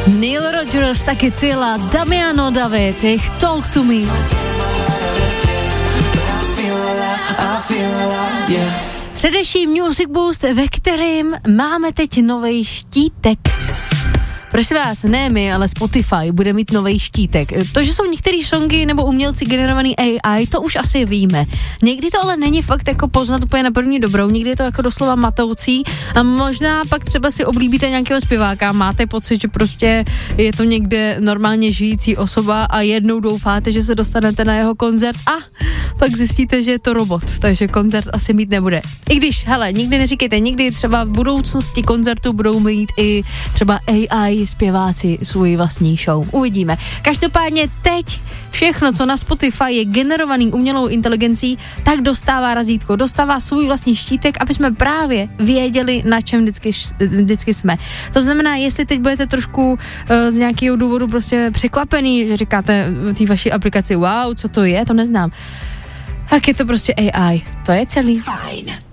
Neil Rogers, taky Tyla, Damiano David, jejich Talk to Me. Středeční Music Boost, ve kterém máme teď nový štítek. Prosím vás, ne my, ale Spotify bude mít nový štítek. To, že jsou některý songy nebo umělci generovaný AI, to už asi víme. Někdy to ale není fakt jako poznat úplně na první dobrou, někdy je to jako doslova matoucí a možná pak třeba si oblíbíte nějakého zpěváka, máte pocit, že prostě je to někde normálně žijící osoba a jednou doufáte, že se dostanete na jeho koncert a pak zjistíte, že je to robot, takže koncert asi mít nebude. I když, hele, nikdy neříkejte, nikdy třeba v budoucnosti koncertu budou mít i třeba AI zpěváci svůj vlastní show. Uvidíme. Každopádně teď všechno, co na Spotify je generovaný umělou inteligencí, tak dostává razítko, dostává svůj vlastní štítek, aby jsme právě věděli, na čem vždycky jsme. To znamená, jestli teď budete trošku z nějakého důvodu prostě překvapený, že říkáte v té vaší aplikaci, wow, co to je, to neznám. Tak je to prostě AI. To je celý. Fajn.